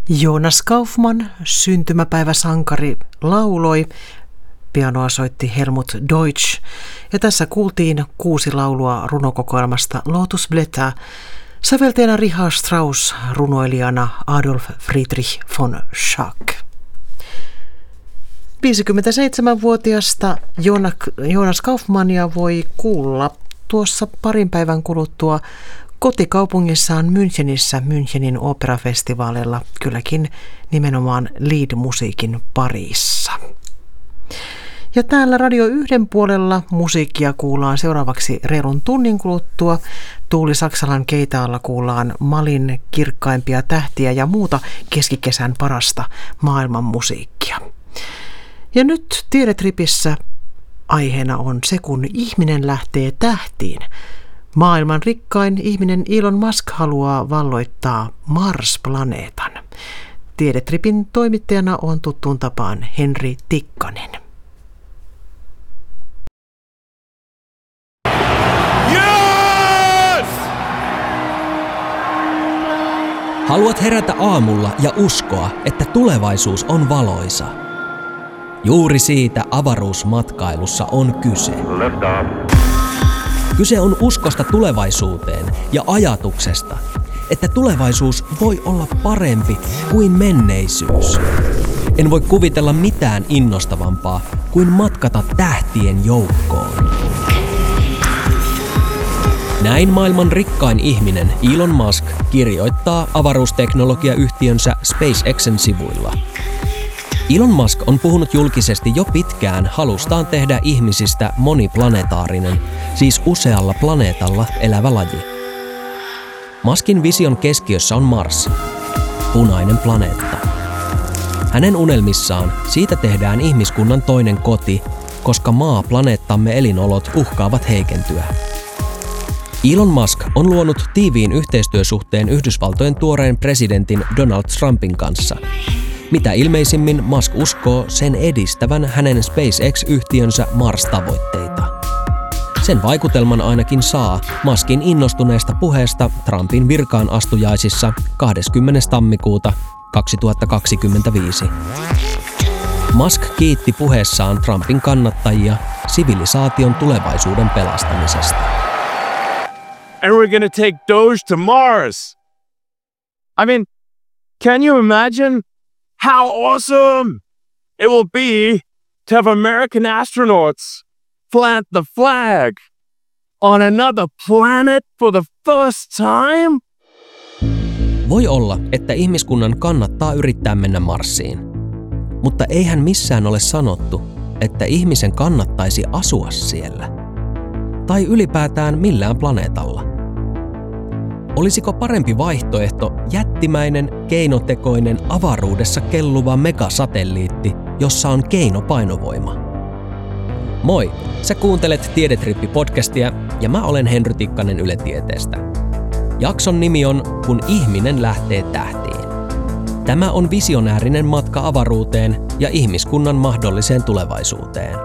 Jonas Kaufmann, syntymäpäiväsankari, lauloi. Pianoa soitti Helmut Deutsch. Ja tässä kuultiin 6 laulua runokokoelmasta Lotusblätter. Säveltäjänä Richard Strauss, runoilijana Adolf Friedrich von Schack. 57-vuotiasta Jonas Kaufmannia voi kuulla tuossa parin päivän kuluttua kotikaupungissaan Münchenissä Münchenin operafestivaalilla, kylläkin nimenomaan lead-musiikin parissa. Ja täällä Radio 1 puolella musiikkia kuullaan seuraavaksi reilun tunnin kuluttua. Tuuli Saksalan keitaalla kuullaan Malin kirkkaimpia tähtiä ja muuta keskikesän parasta maailman musiikkia. Ja nyt Tiedetripissä aiheena on se, kun ihminen lähtee tähtiin. Maailman rikkain ihminen Elon Musk haluaa valloittaa Mars-planeetan. Tiedetripin toimittajana on tuttuun tapaan Henri Tikkanen. Yes! Haluat herätä aamulla ja uskoa, että tulevaisuus on valoisa. Juuri siitä avaruusmatkailussa on kyse. Kyse on uskosta tulevaisuuteen ja ajatuksesta, että tulevaisuus voi olla parempi kuin menneisyys. En voi kuvitella mitään innostavampaa kuin matkata tähtien joukkoon. Näin maailman rikkain ihminen Elon Musk kirjoittaa avaruusteknologiayhtiönsä SpaceXen sivuilla. Elon Musk on puhunut julkisesti jo pitkään halustaan tehdä ihmisistä moniplanetaarinen, siis usealla planeetalla elävä laji. Muskin vision keskiössä on Mars, punainen planeetta. Hänen unelmissaan siitä tehdään ihmiskunnan toinen koti, koska maa-planeettamme elinolot uhkaavat heikentyä. Elon Musk on luonut tiiviin yhteistyösuhteen Yhdysvaltojen tuoreen presidentin Donald Trumpin kanssa. Mitä ilmeisimmin Musk uskoo sen edistävän hänen SpaceX-yhtiönsä Mars-tavoitteita. Sen vaikutelman ainakin saa Muskin innostuneesta puheesta Trumpin virkaan astujaisissa 20. tammikuuta 2025. Musk kiitti puheessaan Trumpin kannattajia sivilisaation tulevaisuuden pelastamisesta. And we're gonna take Doge to Mars. I mean, can you imagine how awesome it will be to have American astronauts plant the flag on another planet for the first time? Voi olla, että ihmiskunnan kannattaa yrittää mennä Marsiin. Mutta eihän missään ole sanottu, että ihmisen kannattaisi asua siellä. Tai ylipäätään millään planeetalla. Olisiko parempi vaihtoehto jättimäinen, keinotekoinen, avaruudessa kelluva megasatelliitti, jossa on keinopainovoima? Moi, sä kuuntelet Tiedetrippi-podcastia ja mä olen Henry Tikkanen Yle Tieteestä. Jakson nimi on Kun ihminen lähtee tähtiin. Tämä on visionäärinen matka avaruuteen ja ihmiskunnan mahdolliseen tulevaisuuteen.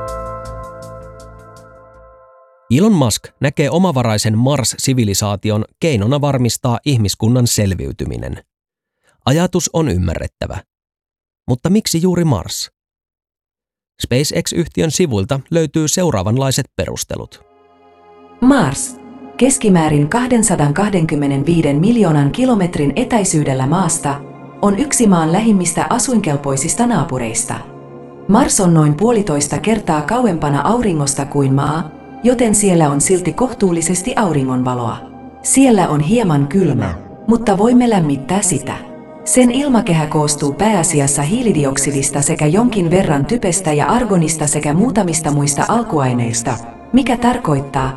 Elon Musk näkee omavaraisen Mars-sivilisaation keinona varmistaa ihmiskunnan selviytyminen. Ajatus on ymmärrettävä. Mutta miksi juuri Mars? SpaceX-yhtiön sivuilta löytyy seuraavanlaiset perustelut. Mars, keskimäärin 225 miljoonan kilometrin etäisyydellä maasta, on yksi maan lähimmistä asuinkelpoisista naapureista. Mars on noin 1,5 kertaa kauempana auringosta kuin maa, joten siellä on silti kohtuullisesti auringonvaloa. Siellä on hieman kylmä, mutta voimme lämmittää sitä. Sen ilmakehä koostuu pääasiassa hiilidioksidista sekä jonkin verran typestä ja argonista sekä muutamista muista alkuaineista, mikä tarkoittaa,